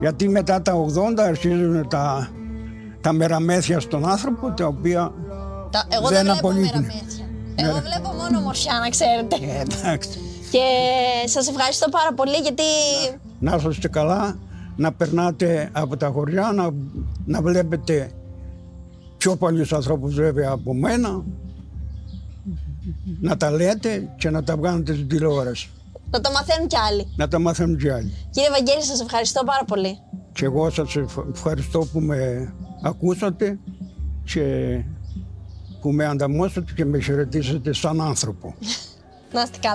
Γιατί μετά τα 80 αρχίζουν τα μεραμέθια στον άνθρωπο, τα οποία Εγώ δεν βλέπω απολύτουν. μεραμέθια. Εγώ βλέπω μόνο ομορφιά, να ξέρετε. Εντάξει. Και σας ευχαριστώ πάρα πολύ γιατί... Να είστε καλά, να περνάτε από τα χωριά, να βλέπετε πιο πολλούς ανθρώπους βέβαια από μένα, να τα λέτε και να τα βγάνετε στην τηλεόραση. Να το μαθαίνουν κι άλλοι. Να τα μάθουν κι άλλοι. Κύριε Βαγγέλη, σας ευχαριστώ πάρα πολύ. Και εγώ σας ευχαριστώ που με ακούσατε και που με ανταμώσατε και με χαιρετήσατε σαν άνθρωπο. Να είστε καλά.